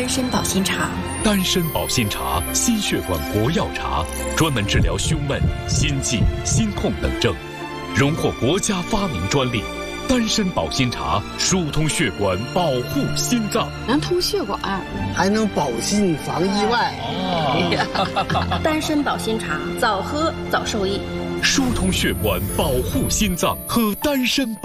丹参保心茶。 丹参保心茶，心血管国药茶，专门治疗胸闷、心悸、心痛等症，荣获国家发明专利。丹参保心茶疏通血管，保护心脏， 能通血管， 还能保心防意外。 丹参保心茶，早喝早受益。 疏通血管，保护心脏，喝丹参。